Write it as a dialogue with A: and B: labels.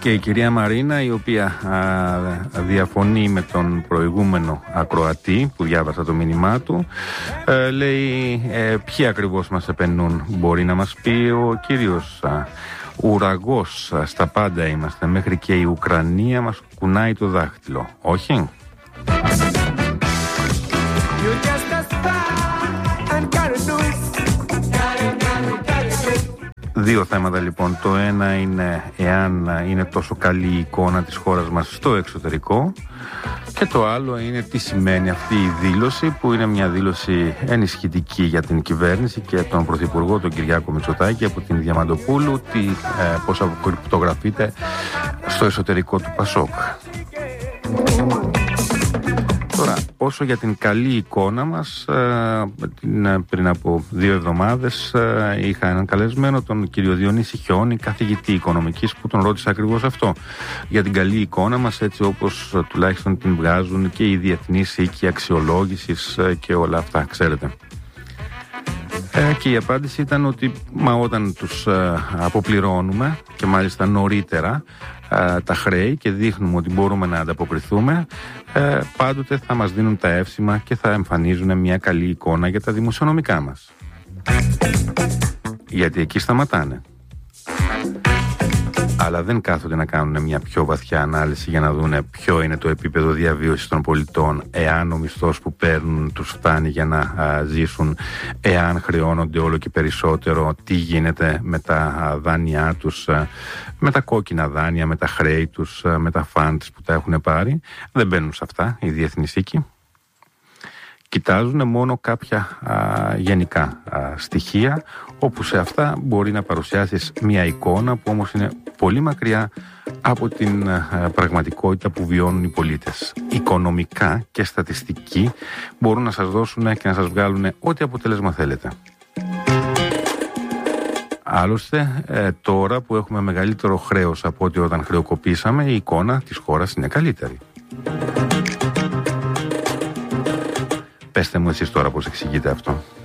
A: Και η κυρία Μαρίνα, η οποία διαφωνεί με τον προηγούμενο ακροατή που διάβασα το μήνυμά του, λέει ποιοι ακριβώς μας επενούν. Μπορεί να μας πει ο κύριος Ουραγός, στα πάντα είμαστε, μέχρι και η Ουκρανία μας κουνάει το δάχτυλο. Όχι? Δύο θέματα λοιπόν. Το ένα είναι εάν είναι τόσο καλή η εικόνα της χώρας μας στο εξωτερικό, και το άλλο είναι τι σημαίνει αυτή η δήλωση, που είναι μια δήλωση ενισχυτική για την κυβέρνηση και τον Πρωθυπουργό τον Κυριάκο Μητσοτάκη από την Διαμαντοπούλου, πώς αποκρυπτογραφείται στο εσωτερικό του ΠΑΣΟΚ. Τώρα, όσο για την καλή εικόνα μας, πριν από 2 εβδομάδες είχα έναν καλεσμένο, τον κύριο Διονύση Χιόνι, καθηγητή οικονομικής, που τον ρώτησα ακριβώς αυτό, για την καλή εικόνα μας, έτσι όπως τουλάχιστον την βγάζουν και οι διεθνείς οίκοι αξιολόγησης και όλα αυτά, ξέρετε. Και η απάντηση ήταν ότι όταν τους αποπληρώνουμε, και μάλιστα νωρίτερα, τα χρέη, και δείχνουμε ότι μπορούμε να ανταποκριθούμε, πάντοτε θα μας δίνουν τα εύσημα και θα εμφανίζουν μια καλή εικόνα για τα δημοσιονομικά μας. Γιατί εκεί σταματάνε. Αλλά δεν κάθονται να κάνουν μια πιο βαθιά ανάλυση για να δούνε ποιο είναι το επίπεδο διαβίωσης των πολιτών, εάν ο μισθός που παίρνουν τους φτάνει για να ζήσουν, εάν χρεώνονται όλο και περισσότερο, τι γίνεται με τα δάνειά τους, με τα κόκκινα δάνεια, με τα χρέη τους, με τα φαντς που τα έχουν πάρει. Δεν μπαίνουν σε αυτά οι διεθνείς οίκοι. Κοιτάζουν μόνο κάποια γενικά στοιχεία, όπου σε αυτά μπορεί να παρουσιάσεις μια εικόνα που όμως είναι πολύ μακριά από την πραγματικότητα που βιώνουν οι πολίτες. Οικονομικά και στατιστική μπορούν να σας δώσουν και να σας βγάλουν ό,τι αποτέλεσμα θέλετε. Άλλωστε, τώρα που έχουμε μεγαλύτερο χρέος από ό,τι όταν χρεοκοπήσαμε, η εικόνα της χώρας είναι καλύτερη. Πέστε μου εσείς τώρα πώς εξηγείτε αυτό.